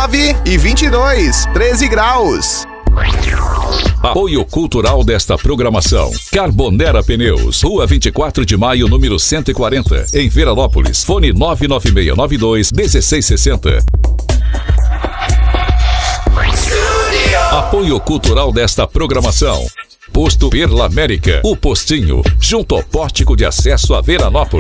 19 e 22, 13 graus. Apoio cultural desta programação: Carbonera Pneus, Rua 24 de Maio, número 140, em Veranópolis. Fone 99692-1660. Apoio cultural desta programação: Posto Perla América, o postinho, junto ao pórtico de acesso a Veranópolis.